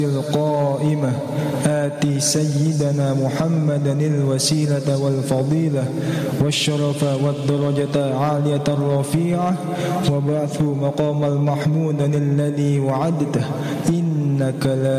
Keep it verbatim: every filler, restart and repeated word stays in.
القائمة آتي سيدنا محمدا الوسيلة والفضيلة والشرف والدرجة العالية الرفيعة وبعث مقام المحمود الذي وعدته إنك لا